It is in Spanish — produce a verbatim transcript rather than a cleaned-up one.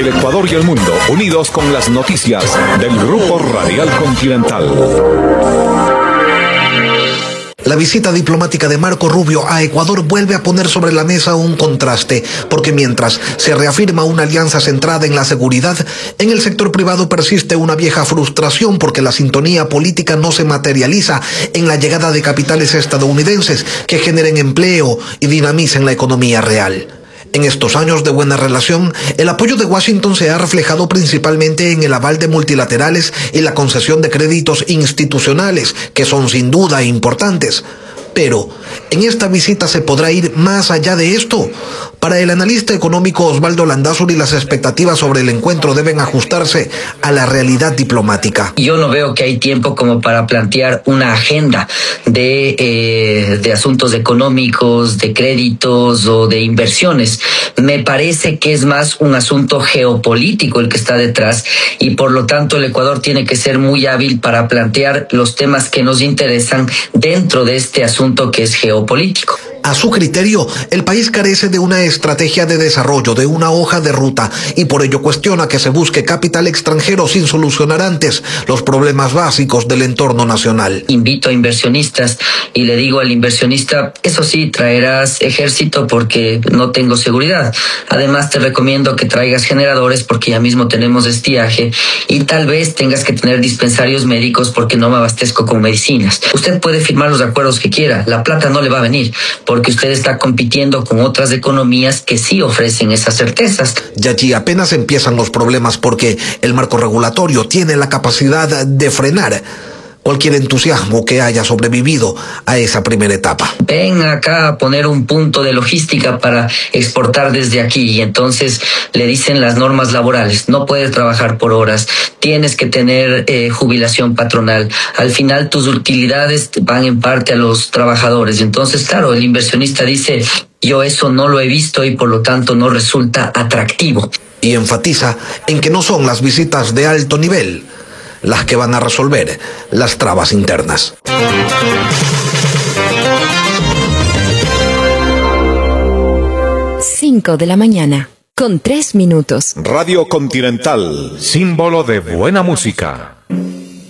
El Ecuador y el mundo unidos con las noticias del Grupo Radial Continental. La visita diplomática de Marco Rubio a Ecuador vuelve a poner sobre la mesa un contraste, porque mientras se reafirma una alianza centrada en la seguridad, en el sector privado persiste una vieja frustración porque la sintonía política no se materializa en la llegada de capitales estadounidenses que generen empleo y dinamicen la economía real. En estos años de buena relación, el apoyo de Washington se ha reflejado principalmente en el aval de multilaterales y la concesión de créditos institucionales, que son sin duda importantes. Pero, ¿en esta visita se podrá ir más allá de esto? Para el analista económico Osvaldo Landázuri, las expectativas sobre el encuentro deben ajustarse a la realidad diplomática. Yo no veo que hay tiempo como para plantear una agenda de, eh, de asuntos económicos, de créditos o de inversiones. Me parece que es más un asunto geopolítico el que está detrás y por lo tanto el Ecuador tiene que ser muy hábil para plantear los temas que nos interesan dentro de este asunto que es geopolítico. A su criterio, el país carece de una estrategia de desarrollo, de una hoja de ruta, y por ello cuestiona que se busque capital extranjero sin solucionar antes los problemas básicos del entorno nacional. Invito a inversionistas y le digo al inversionista, eso sí, traerás ejército porque no tengo seguridad. Además te recomiendo que traigas generadores porque ya mismo tenemos estiaje y tal vez tengas que tener dispensarios médicos porque no me abastezco con medicinas. Usted puede firmar los acuerdos que quiera, la plata no le va a venir, porque usted está compitiendo con otras economías que sí ofrecen esas certezas. Y allí apenas empiezan los problemas porque el marco regulatorio tiene la capacidad de frenar cualquier entusiasmo que haya sobrevivido a esa primera etapa. Ven acá a poner un punto de logística para exportar desde aquí y entonces le dicen las normas laborales, no puedes trabajar por horas, tienes que tener eh, jubilación patronal, al final tus utilidades van en parte a los trabajadores, entonces claro, el inversionista dice, yo eso no lo he visto y por lo tanto no resulta atractivo. Y enfatiza en que no son las visitas de alto nivel las que van a resolver las trabas internas. Cinco de la mañana, con tres minutos. Radio Continental, símbolo de buena música.